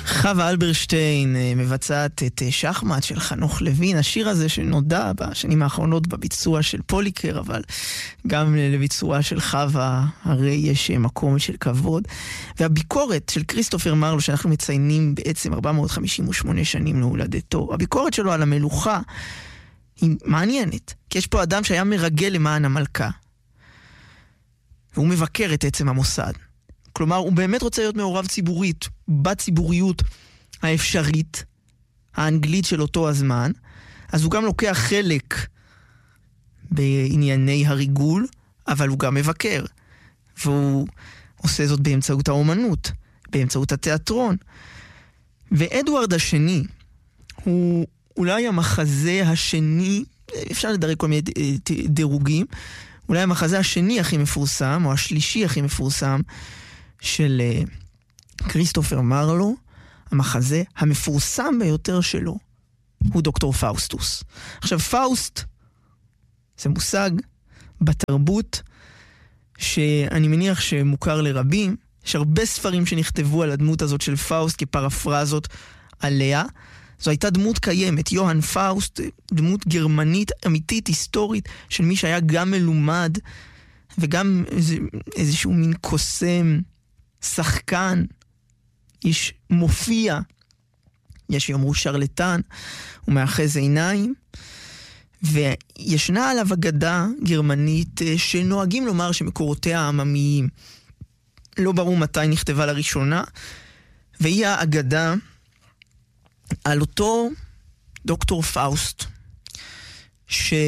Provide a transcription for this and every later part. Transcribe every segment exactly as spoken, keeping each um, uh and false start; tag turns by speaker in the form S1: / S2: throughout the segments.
S1: חווה אלברשטיין מבצעת את שחמט של חנוך לוין, השיר הזה שנודע בשנים האחרונות בביצוע של פוליקר, אבל גם לביצוע של חווה הרי יש מקום של כבוד. והביקורת של כריסטופר מרלו שאנחנו מציינים בעצם ארבע מאות חמישים ושמונה שנים להולדתו, הביקורת שלו על המלוכה היא מעניינת, כי יש פה אדם שהיה מרגל למען המלכה, והוא מבקר את עצם המוסד. כלומר, הוא באמת רוצה להיות מעורב ציבורית, בציבוריות האפשרית, האנגלית של אותו הזמן, אז הוא גם לוקח חלק בענייני הריגול, אבל הוא גם מבקר, והוא עושה זאת באמצעות האומנות, באמצעות התיאטרון. ואדוארד השני, הוא אולי המחזה השני, אפשר לדרג כל מיני דירוגים, אולי המחזה השני הכי מפורסם, או השלישי הכי מפורסם, של כריסטופר מרלו, המחזה המפורסם ביותר שלו, הוא דוקטור פאוסטוס. עכשיו, פאוסט זה מושג בתרבות שאני מניח שמוכר לרבים. יש הרבה ספרים שנכתבו על הדמות הזאת של פאוסט כפרפרזות עליה. זו הייתה דמות קיימת, יוהאן פאוסט, דמות גרמנית אמיתית, היסטורית, של מי שהיה גם מלומד וגם איזה, איזשהו מין קוסם, שחקן, איש מופיע, יש יאמרו שרלטן, הוא מאחז עיניים, וישנה עליו אגדה גרמנית שנוהגים לומר שמקורותיה העממיים, לא ברור מתי נכתבה לראשונה, והיא האגדה על אותו דוקטור פאוסט, שהוא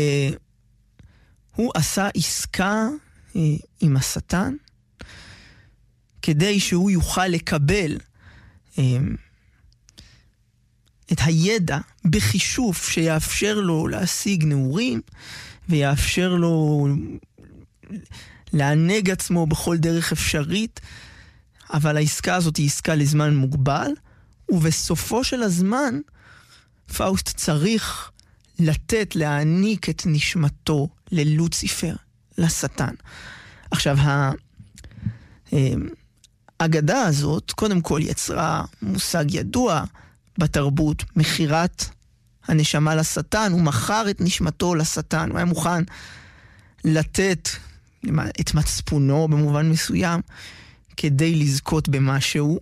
S1: עשה עסקה עם השטן, כדי שהוא יוכל לקבל אה, את הידע בחישוף שיאפשר לו להשיג נעורים, ויאפשר לו לענג עצמו בכל דרך אפשרית, אבל העסקה הזאת היא עסקה לזמן מוגבל, ובסופו של הזמן פאוסט צריך לתת, להעניק את נשמתו ללוציפר, לשטן. עכשיו, ה... אה, האגדה הזאת, קודם כל יצרה מושג ידוע בתרבות, מחירת הנשמה לשטן, הוא מכר את נשמתו לשטן, הוא היה מוכן לתת את מצפונו במובן מסוים, כדי לזכות במשהו.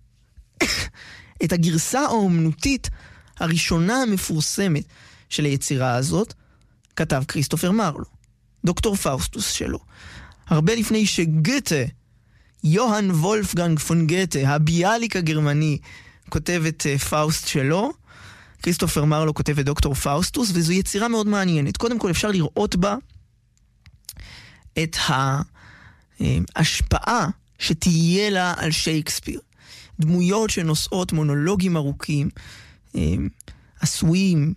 S1: את הגרסה האומנותית הראשונה המפורסמת של היצירה הזאת, כתב כריסטופר מרלו, דוקטור פאוסטוס שלו. הרבה לפני שגתה, יוהאן וולפגנג פון גתה, הביאליק הגרמני, כותב את פאוסט שלו, כריסטופר מרלו כותב את דוקטור פאוסטוס, וזו יצירה מאוד מעניינת. קודם כל אפשר לראות בה את ההשפעה שתהיה לה על שייקספיר. דמויות שנושאות מונולוגים ארוכים, עשויים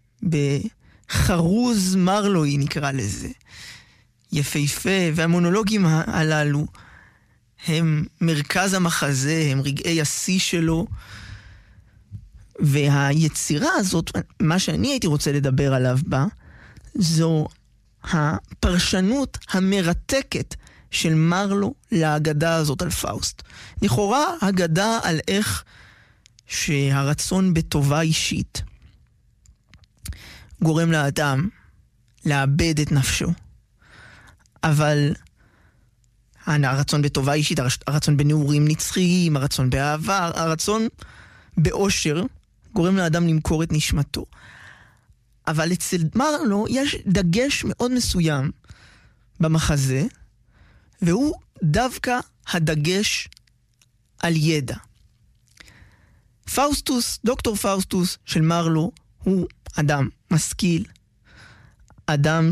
S1: בחרוז מרלוי נקרא לזה, יפהפה, והמונולוגים הללו הם מרכז המחזה, הם רגעי השיא שלו, והיצירה הזאת, מה שאני הייתי רוצה לדבר עליו בה, זו הפרשנות המרתקת של מרלו להגדה הזאת על פאוסט. לכאורה הגדה על איך שהרצון בטובה אישית גורם לאדם לאבד את נפשו. אבל הרצון בטובה אישית, הרצון בנעורים נצחיים, הרצון באהבה, הרצון באושר, גורם לאדם למכור את נשמתו. אבל אצל מרלו יש דגש מאוד מסוים במחזה, והוא דווקא הדגש על ידע. פאוסטוס, דוקטור פאוסטוס של מרלו, הוא אדם משכיל, אדם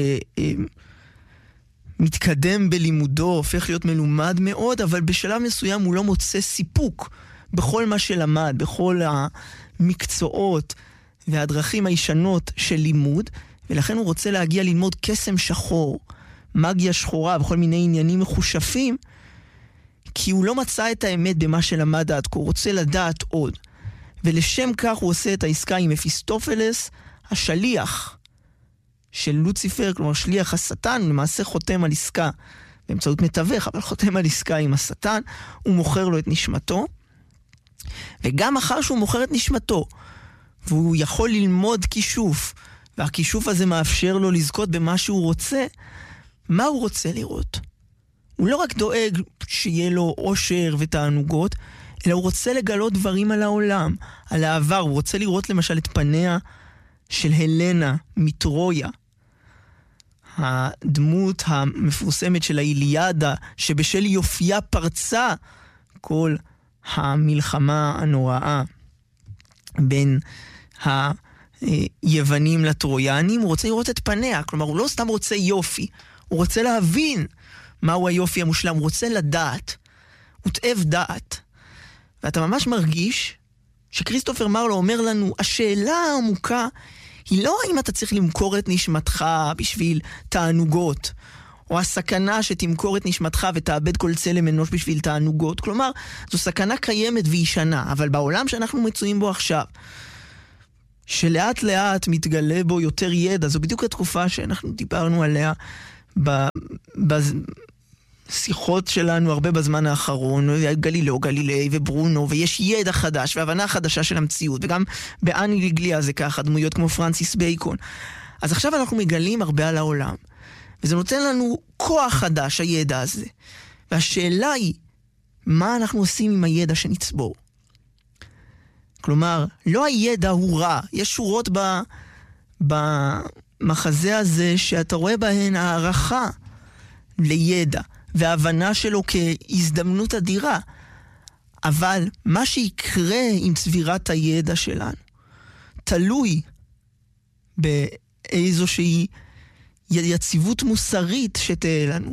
S1: שמתקדם בלימודו, הופך להיות מלומד מאוד, אבל בשלב מסוים הוא לא מוצא סיפוק בכל מה שלמד, בכל המקצועות והדרכים הישנות של לימוד, ולכן הוא רוצה להגיע ללמוד קסם שחור, מגיה שחורה וכל מיני עניינים מחושפים, כי הוא לא מצא את האמת במה שלמד עד כה, הוא רוצה לדעת עוד. ולשם כך הוא עושה את העסקה עם מפיסטופלס, השליח של לוציפר, כלומר שליח השטן, הוא למעשה חותם על עסקה באמצעות מתווך, אבל חותם על עסקה עם השטן, הוא מוכר לו את נשמתו, וגם אחר שהוא מוכר את נשמתו, והוא יכול ללמוד כישוף, והכישוף הזה מאפשר לו לזכות במה שהוא רוצה, מה הוא רוצה לראות? הוא לא רק דואג שיהיה לו עושר ותענוגות, אלא הוא רוצה לגלות דברים על העולם, על העבר. הוא רוצה לראות למשל את פניה של הלנה מטרויה, הדמות המפורסמת של האיליאדה, שבשל יופייה פרצה כל המלחמה הנוראה בין היוונים לטרויאנים. הוא רוצה לראות את פניה, כלומר הוא לא סתם רוצה יופי, הוא רוצה להבין מהו היופי המושלם, הוא רוצה לדעת, הוא תאב דעת. ואתה ממש מרגיש שכריסטופר מרלו אומר לנו, השאלה העמוקה היא לא האם אתה צריך למכור את נשמתך בשביל תענוגות, או הסכנה שתמכור את נשמתך ותאבד כל צלם אנוש בשביל תענוגות. כלומר, זו סכנה קיימת וישנה, אבל בעולם שאנחנו מצויים בו עכשיו, שלאט לאט מתגלה בו יותר ידע, זו בדיוק התקופה שאנחנו דיברנו עליה בשיחות שלנו הרבה בזמן האחרון, גלילאו, גלילי וברונו, ויש ידע חדש והבנה חדשה של המציאות, וגם באני ליגליה זה ככה, דמויות כמו פרנסיס בייקון. אז עכשיו אנחנו מגלים הרבה על העולם, וזה נותן לנו כוח חדש, הידע הזה. והשאלה היא, מה אנחנו עושים עם הידע שנצבור? כלומר, לא הידע הוא רע. יש שורות ב, במחזה הזה שאתה רואה בהן הערכה לידע, וההבנה שלו כהזדמנות אדירה. אבל מה שיקרה עם צבירת הידע שלנו, תלוי באיזושהי יציבות מוסרית שתהיה לנו.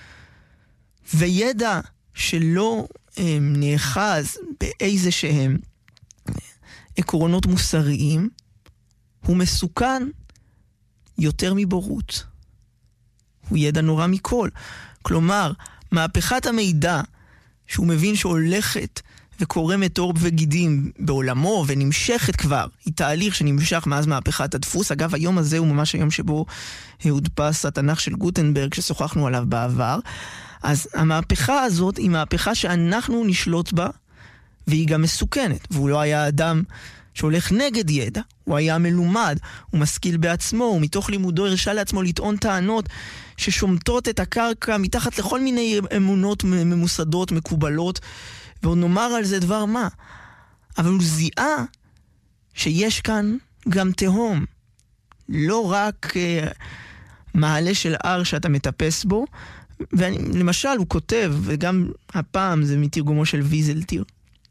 S1: וידע שלא הם, נאחז באיזה שהם עקרונות מוסריים, הוא מסוכן יותר מבורות. הוא ידע נורא מכל. כלומר, מהפכת המידע שהוא מבין שהולכת וקורמת עור וגידים בעולמו ונמשכת כבר, היא תהליך שנמשך מאז מהפכת הדפוס. אגב, היום הזה הוא ממש היום שבו הודפס התנ"ך של גוטנברג ששוחחנו עליו בעבר. אז המהפכה הזאת היא מהפכה שאנחנו נשלוט בה, והיא גם מסוכנת. והוא לא היה אדם שהולך נגד ידע, הוא היה מלומד, הוא משכיל בעצמו, ומתוך לימודו הרשה לעצמו לטעון טענות ששומטות את הקרקע מתחת לכל מיני אמונות ממוסדות, מקובלות, ועוד נאמר על זה דבר מה. אבל הוא זיהה שיש כאן גם תהום. לא רק uh, מעלה של הר שאתה מטפס בו, ולמשל הוא כותב, וגם הפעם זה מתרגומו של ויזלטיר,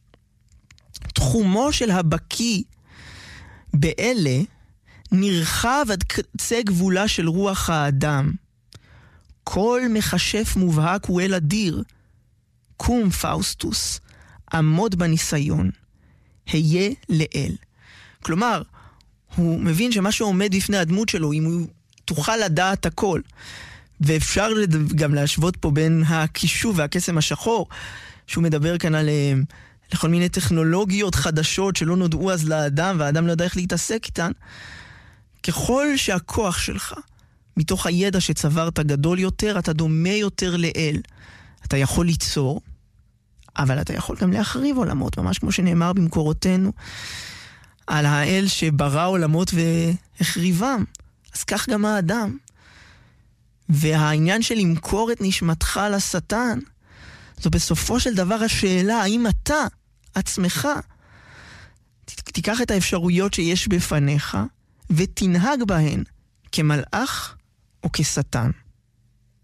S1: תחומו של הבקי באלה נרחב עד קצה גבולה של רוח האדם. כל מחשף מובהק הוא אל אדיר. קום פאוסטוס, עמוד בניסיון, היה לאל. כלומר, הוא מבין שמה שעומד בפני הדמות שלו, אם הוא תוכל לדעת הכל, ואפשר גם להשוות פה בין הכישוף והקסם השחור, שהוא מדבר כאן עליהם, לכל מיני טכנולוגיות חדשות שלא נודעו אז לאדם, והאדם לא יודע איך להתעסק איתן. ככל שהכוח שלך, מתוך הידע שצברת גדול יותר, אתה דומה יותר לאל. אתה יכול ליצור, אבל אתה יכול גם להחריב עולמות, ממש כמו שנאמר במקורותינו, על האל שברא עולמות והחריבם. אז כך גם האדם. והעניין של למכור את נשמתך לשטן, זו בסופו של דבר השאלה, האם אתה, עצמך, תיקח את האפשרויות שיש בפניך, ותנהג בהן כמלאך או כשטן.